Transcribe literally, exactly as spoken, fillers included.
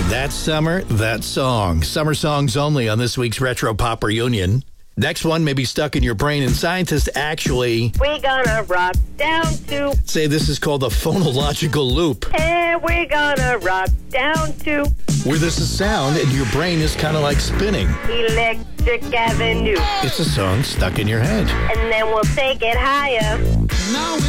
That summer, that song. Summer songs only on this week's Retro Pop Reunion. Next one may be stuck in your brain, and scientists actually... We're gonna rock down to... say this is called a phonological loop. And we're gonna rock down to... where this is sound and your brain is kind of like spinning. Electric Avenue. It's a song stuck in your head. And then we'll take it higher. Now